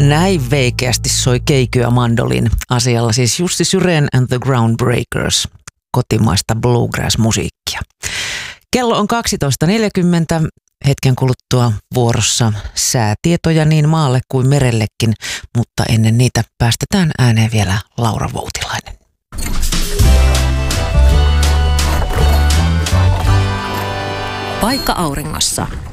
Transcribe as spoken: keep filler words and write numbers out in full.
Näin veikeästi soi Keikyä mandolin asialla, siis Jussi Syreen and the Groundbreakers, kotimaista bluegrass-musiikkia. Kello on kaksitoista neljäkymmentä, hetken kuluttua vuorossa säätietoja niin maalle kuin merellekin, mutta ennen niitä päästetään ääneen vielä Laura Voutilainen. Paikka auringossa.